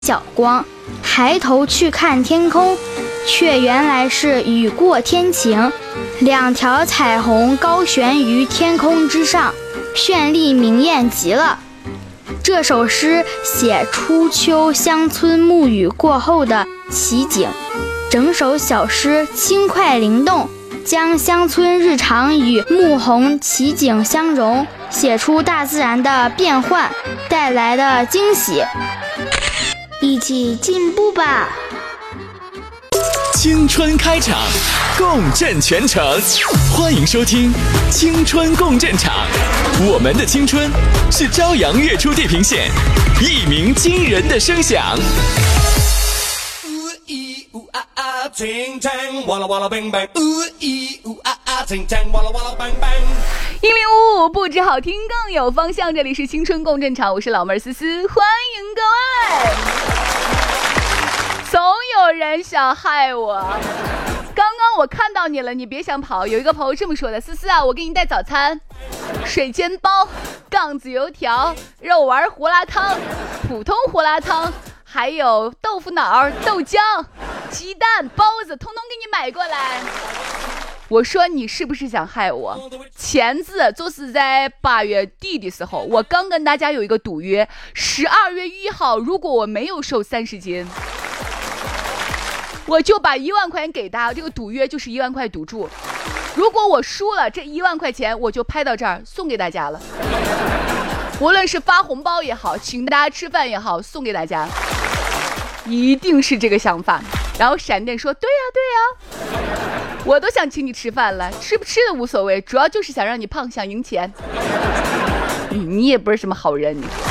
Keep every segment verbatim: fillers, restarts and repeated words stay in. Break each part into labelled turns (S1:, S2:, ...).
S1: 小光，抬头去看天空，却原来是雨过天晴，两条彩虹高悬于天空之上，绚丽明艳极了。这首诗写初秋乡村沐雨过后的奇景，整首小诗轻快灵动，将乡村日常与暮红奇景相融，写出大自然的变幻带来的惊喜。一起进步吧！
S2: 青春开场，共振全城，欢迎收听青春共振场。我们的青春是朝阳月出地平线，一鸣惊人的声响。
S3: 一零五五不止好听更有方向，这里是青春共振场，我是老妹儿思思，欢迎各位。总有人想害我，刚刚我看到你了，你别想跑。有一个朋友这么说的：思思啊，我给你带早餐，水煎包、杠子油条、肉丸胡辣汤、普通胡辣汤，还有豆腐脑、豆浆、鸡蛋、包子，通通给你买过来。我说你是不是想害我？前次就是在八月底的时候，我刚跟大家有一个赌约，十二月一号如果我没有瘦三十斤，我就把一万块钱给他，这个赌约就是一万块赌注。如果我输了，这一万块钱我就拍到这儿送给大家了。无论是发红包也好，请大家吃饭也好，送给大家，一定是这个想法。然后闪电说：对呀对呀，我都想请你吃饭了，吃不吃的无所谓，主要就是想让你胖，想赢钱。你也不是什么好人，你说。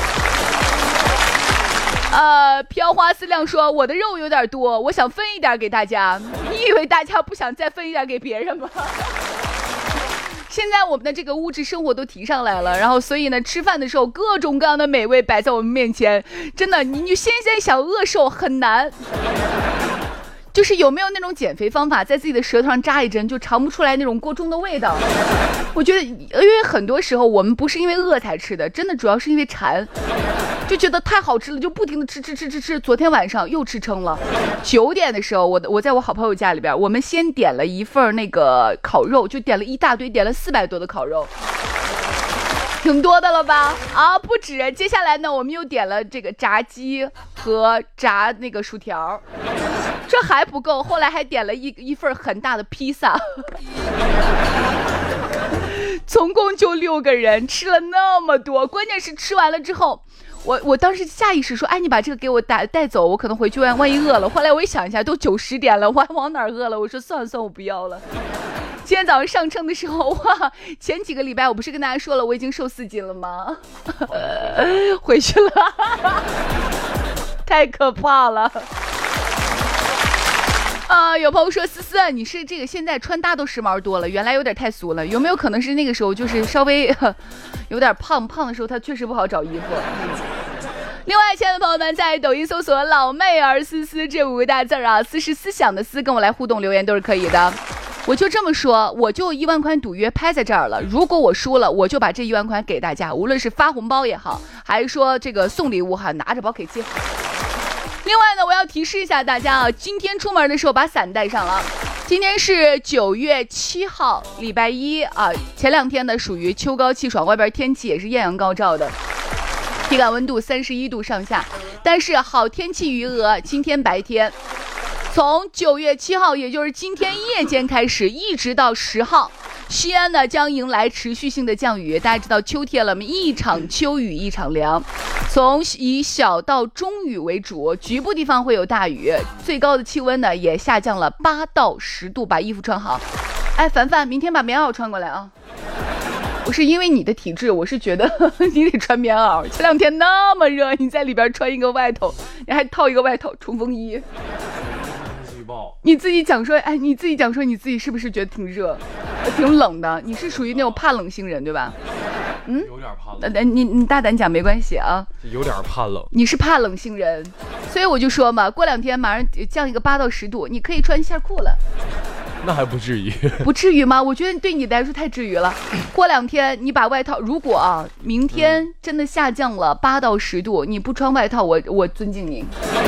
S3: 呃，飘花思量说，我的肉有点多，我想分一点给大家。你以为大家不想再分一点给别人吗？现在我们的这个物质生活都提上来了，然后所以呢，吃饭的时候各种各样的美味摆在我们面前，真的，你你现在想饿瘦很难。就是有没有那种减肥方法，在自己的舌头上扎一针，就尝不出来那种锅中的味道？我觉得，因为很多时候我们不是因为饿才吃的，真的主要是因为馋，就觉得太好吃了，就不停的吃吃吃吃吃。昨天晚上又吃撑了。九点的时候，我我在我好朋友家里边，我们先点了一份那个烤肉，就点了一大堆，点了四百多的烤肉。挺多的了吧？啊，不止。接下来呢，我们又点了这个炸鸡和炸那个薯条，这还不够。后来还点了一一份很大的披萨，总共就六个人吃了那么多。关键是吃完了之后，我我当时下意识说：“哎，你把这个给我带带走，我可能回去万万一饿了。”后来我一想一下，都九十点了，我还往哪儿饿了？我说算了算了，我不要了。今天早上上称的时候，哇！前几个礼拜我不是跟大家说了我已经瘦四斤了吗？回去了，太可怕了。啊、呃，有朋友说思思，你是这个现在穿搭都时髦多了，原来有点太俗了，有没有可能是那个时候就是稍微有点胖胖的时候，他确实不好找衣服。另外，亲爱的朋友们，在抖音搜索老妹儿思思这五个大字啊，思是思想的思，跟我来互动留言都是可以的。我就这么说，我就一万块赌约拍在这儿了。如果我输了，我就把这一万块给大家，无论是发红包也好，还是说这个送礼物哈，拿着宝可记。另外呢，我要提示一下大家啊，今天出门的时候把伞带上了。今天是九月七号，礼拜一啊。前两天呢属于秋高气爽，外边天气也是艳阳高照的，体感温度三十一度上下。但是好天气余额，今天白天。从九月七号，也就是今天夜间开始，一直到十号，西安呢将迎来持续性的降雨。大家知道秋天了吗？一场秋雨一场凉，从以小到中雨为主，局部地方会有大雨，最高的气温呢也下降了八到十度，把衣服穿好。哎，凡凡，明天把棉袄穿过来啊！不是因为你的体质，我是觉得你得穿棉袄。前两天那么热，你在里边穿一个外头，你还套一个外套冲锋衣。你自己讲说，哎，你自己讲说，你自己是不是觉得挺热、挺冷的？你是属于那种怕冷型人，对吧？嗯，
S4: 有点怕冷。
S3: 你你大胆讲没关系啊。
S4: 有点怕冷。
S3: 你是怕冷型人，所以我就说嘛，过两天马上降一个八到十度，你可以穿线裤了。
S4: 那还不至于，
S3: 不至于吗？我觉得对你来说太至于了。过两天你把外套，如果啊，明天真的下降了八到十度，你不穿外套，我我尊敬您。